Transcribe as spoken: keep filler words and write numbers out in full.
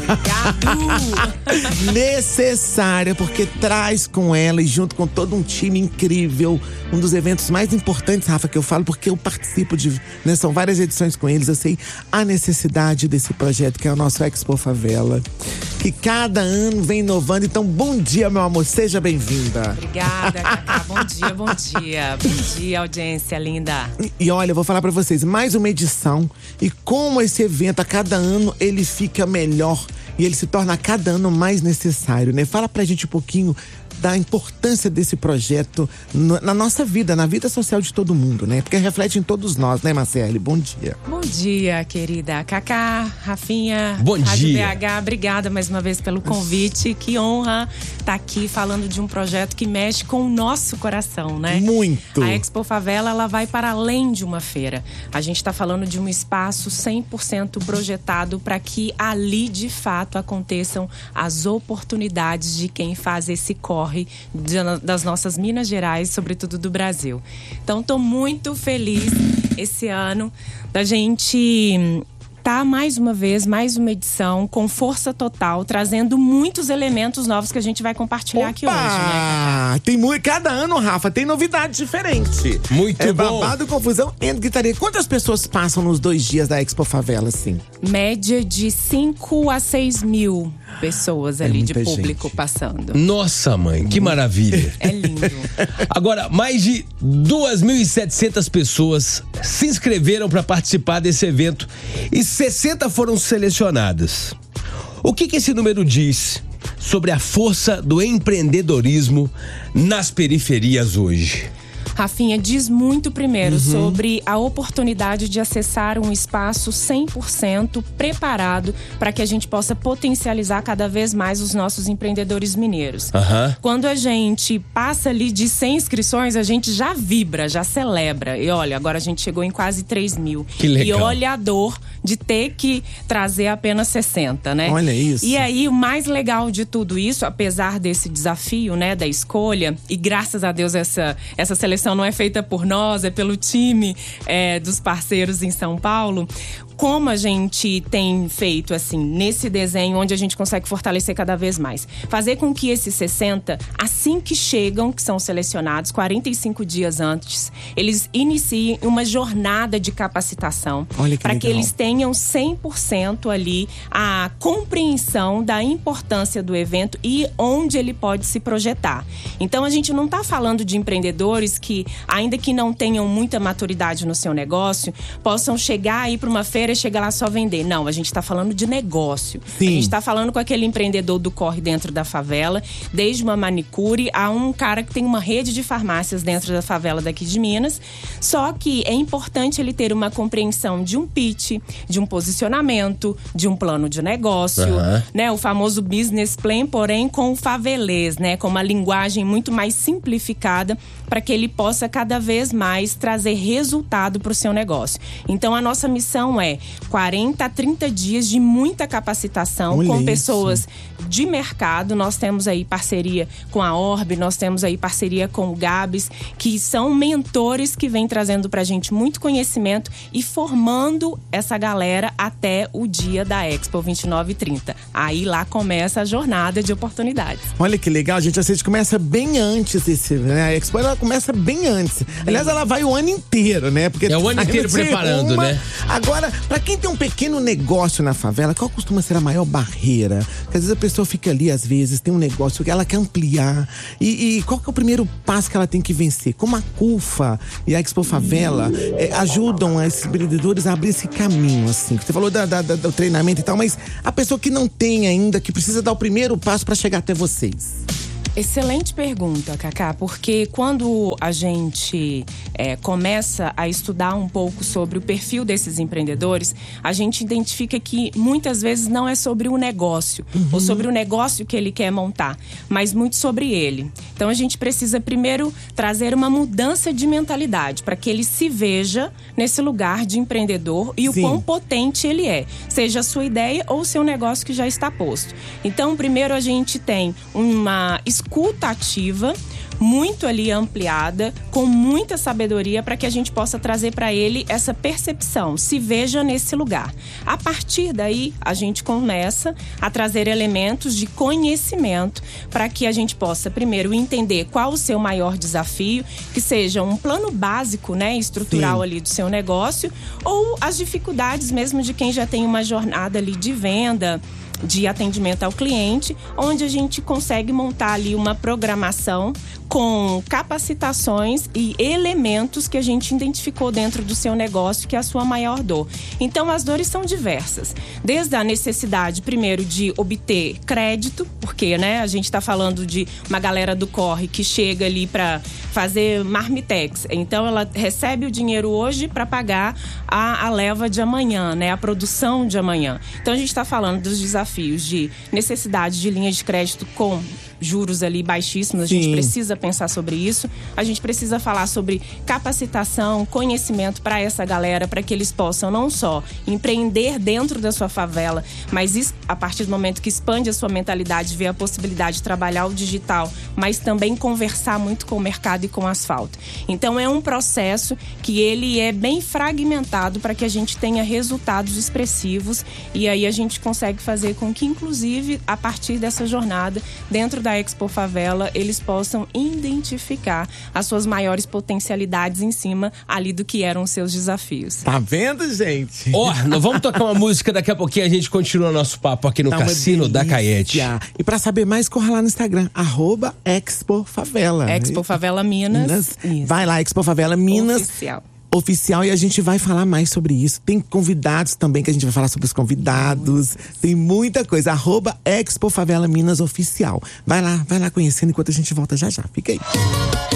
Obrigado! Necessária, porque traz com ela e junto com todo um time incrível, um dos eventos mais importantes, Rafa, que eu falo, porque eu participo de, né, são várias edições com eles, eu sei a necessidade desse projeto, que é o nosso Expo Favela, que cada ano vem inovando. Então, bom dia, meu amor, seja bem-vinda. Obrigada, Cacá, bom dia, bom dia. Bom dia, audiência linda. E, e olha, eu vou falar pra vocês, mais uma edição, e como esse evento, a cada ano, ele fica melhor e ele se torna a cada ano mais necessário, né? Fala pra gente um pouquinho da importância desse projeto no, na nossa vida, na vida social de todo mundo, né? Porque reflete em todos nós, né, Marcele? Bom dia. Bom dia, querida Cacá, Rafinha, bom Rádio dia. B H, obrigada mais uma vez pelo convite. Que honra estar aqui falando de um projeto que mexe com o nosso coração, né? Muito. A Expo Favela, ela vai para além de uma feira. A gente está falando de um espaço cem por cento projetado para que ali, de fato, aconteçam as oportunidades de quem faz esse corre das nossas Minas Gerais, sobretudo do Brasil. Então, estou muito feliz esse ano da gente tá mais uma vez, mais uma edição com força total, trazendo muitos elementos novos que a gente vai compartilhar Opa! aqui hoje, né? Tem muito, cada ano, Rafa, tem novidade diferente. Muito é bom. Babado, confusão e gritaria. Quantas pessoas passam nos dois dias da Expo Favela, assim? Média de cinco a seis mil pessoas ali, de muita público gente. passando. Nossa, mãe, que maravilha. É lindo. Agora, mais de duas mil e setecentas pessoas se inscreveram para participar desse evento e sessenta foram selecionadas. O que que esse número diz sobre a força do empreendedorismo nas periferias hoje? Rafinha, diz muito primeiro uhum. sobre a oportunidade de acessar um espaço cem por cento preparado para que a gente possa potencializar cada vez mais os nossos empreendedores mineiros. Uhum. Quando a gente passa ali de cem inscrições, a gente já vibra, já celebra. E olha, agora a gente chegou em quase três mil. Que legal. E olha a dor de ter que trazer apenas sessenta, né? Olha isso. E aí, o mais legal de tudo isso, apesar desse desafio, né, da escolha, e graças a Deus essa, essa seleção não é feita por nós, é pelo time é, dos parceiros em São Paulo. Como a gente tem feito, assim, nesse desenho, onde a gente consegue fortalecer cada vez mais. Fazer com que esses sessenta, assim que chegam, que são selecionados, quarenta e cinco dias antes, eles iniciem uma jornada de capacitação. Para que eles tenham cem por cento ali a compreensão da importância do evento e onde ele pode se projetar. Então, a gente não está falando de empreendedores que, ainda que não tenham muita maturidade no seu negócio, possam chegar aí para uma feira e chegar lá só vender. Não, a gente tá falando de negócio. Sim. A gente tá falando com aquele empreendedor do corre dentro da favela, desde uma manicure a um cara que tem uma rede de farmácias dentro da favela daqui de Minas. Só que é importante ele ter uma compreensão de um pitch, de um posicionamento, de um plano de negócio, uhum. né? O famoso business plan, porém com o favelês, né? Com uma linguagem muito mais simplificada para que ele possa cada vez mais trazer resultado para o seu negócio. Então, a nossa missão é quarenta a trinta dias de muita capacitação. Olha com pessoas isso. de mercado. Nós temos aí parceria com a Orbe, nós temos aí parceria com o Gabs, que são mentores que vêm trazendo pra gente muito conhecimento e formando essa galera até o dia da Expo vinte e nove e trinta. Aí lá começa a jornada de oportunidades. Olha que legal, gente. A gente começa bem antes esse, né? A Expo ela começa bem antes. Aliás, ela vai o ano inteiro, né? Porque é o ano inteiro preparando, uma, né? Agora, pra quem tem um pequeno negócio na favela, qual costuma ser a maior barreira? Porque às vezes a pessoa fica ali, às vezes, tem um negócio que ela quer ampliar. E, e qual que é o primeiro passo que ela tem que vencer? Como a CUFA e a Expo Favela é, ajudam esses empreendedores a abrir esse caminho, assim? Você falou da, da, da, do treinamento e tal, mas a pessoa que não tem ainda, que precisa dar o primeiro passo para chegar até vocês. Excelente pergunta, Cacá, porque quando a gente é, começa a estudar um pouco sobre o perfil desses empreendedores, a gente identifica que muitas vezes não é sobre o negócio, uhum. ou sobre o negócio que ele quer montar, mas muito sobre ele. Então a gente precisa primeiro trazer uma mudança de mentalidade para que ele se veja nesse lugar de empreendedor e Sim. o quão potente ele é, seja a sua ideia ou o seu negócio que já está posto. Então primeiro a gente tem uma escuta ativa muito ali ampliada, com muita sabedoria, para que a gente possa trazer para ele essa percepção, se veja nesse lugar. A partir daí, a gente começa a trazer elementos de conhecimento para que a gente possa, primeiro, entender qual o seu maior desafio, que seja um plano básico, né, estrutural Sim. ali do seu negócio, ou as dificuldades mesmo de quem já tem uma jornada ali de venda, de atendimento ao cliente, onde a gente consegue montar ali uma programação com capacitações e elementos que a gente identificou dentro do seu negócio, que é a sua maior dor. Então, as dores são diversas. Desde a necessidade, primeiro, de obter crédito, porque, né, a gente está falando de uma galera do corre que chega ali para fazer marmitex. Então, ela recebe o dinheiro hoje para pagar a, a leva de amanhã, né, a produção de amanhã. Então, a gente está falando dos desafios de necessidade de linha de crédito com juros ali baixíssimos, a Sim. gente precisa pensar sobre isso. A gente precisa falar sobre capacitação, conhecimento para essa galera, para que eles possam não só empreender dentro da sua favela, mas a partir do momento que expande a sua mentalidade, ver a possibilidade de trabalhar o digital, mas também conversar muito com o mercado e com o asfalto. Então é um processo que ele é bem fragmentado para que a gente tenha resultados expressivos, e aí a gente consegue fazer com que, inclusive, a partir dessa jornada, dentro da Expo Favela, eles possam identificar as suas maiores potencialidades em cima ali do que eram os seus desafios. Tá vendo, gente? Ó, oh, nós vamos tocar uma música, daqui a pouquinho a gente continua nosso papo aqui no tá Cassino da Caete. E pra saber mais, corra lá no Instagram, arroba Expo Favela. Expo Favela Minas. Minas. Vai lá, Expo Favela Minas. Oficial. Oficial, e a gente vai falar mais sobre isso. Tem convidados também, que a gente vai falar sobre os convidados. Tem muita coisa. Arroba Expo Favela Minas Oficial. Vai lá, vai lá conhecendo, enquanto a gente volta já já. Fica aí.